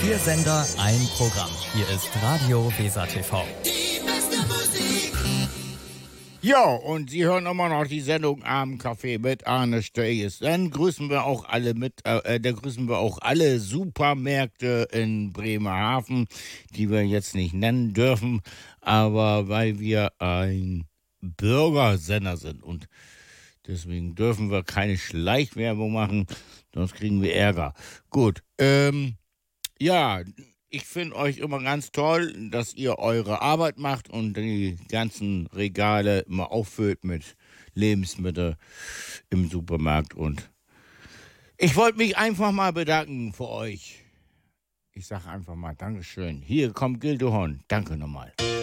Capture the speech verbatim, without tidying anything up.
Vier Sender, ein Programm. Hier ist Radio Weser T V. Die beste Musik. Ja, und Sie hören immer noch die Sendung Abendcafé mit Arne Stöges. Dann grüßen wir auch alle mit, äh, da grüßen wir auch alle Supermärkte in Bremerhaven, die wir jetzt nicht nennen dürfen, aber weil wir ein Bürgersender sind und deswegen dürfen wir keine Schleichwerbung machen, sonst kriegen wir Ärger. Gut, ähm, ja, ich finde euch immer ganz toll, dass ihr eure Arbeit macht und die ganzen Regale immer auffüllt mit Lebensmitteln im Supermarkt. Und ich wollte mich einfach mal bedanken für euch. Ich sage einfach mal Dankeschön. Hier kommt Gildehorn. Danke nochmal.